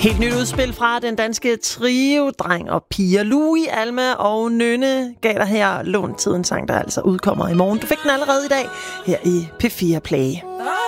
Helt nyt udspil fra den danske trio, Dreng og Piger. Louis, Alma og Nynne gav dig her lånt tiden sang, der altså udkommer i morgen. Du fik den allerede i dag her i P4 Play.